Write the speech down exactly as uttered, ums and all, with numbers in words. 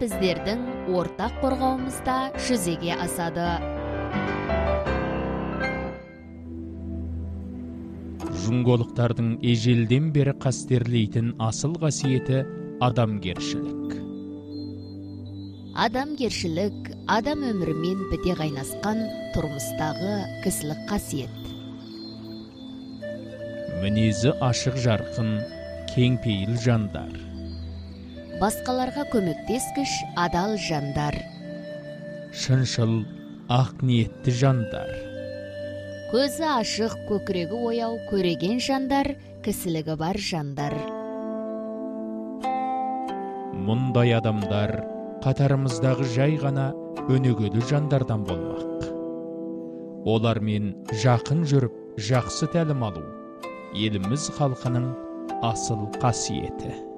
біздердің ортақ қорғауымызда жүзеге асады. Жұңголықтардың ежелден бері қастерлейтін асыл қасиеті адамгершілік. Адамгершілік адам өмірімен біте қайнасқан тұрмыстағы кісілік қасиет. Мінезі ашық жарқын, кеңпейіл жандар. Басқаларға көмектескіш адал жандар. Шыншыл, ақ ниетті жандар. Көзі ашық, көкірегі ояу, көреген жандар, кісілігі бар жандар. Мұндай адамдар қатарымыздағы жай ғана өнегелі жандардан болмақ. Олармен жақын жүріп, жақсы тәлім алу, еліміз халқының асыл қасиеті.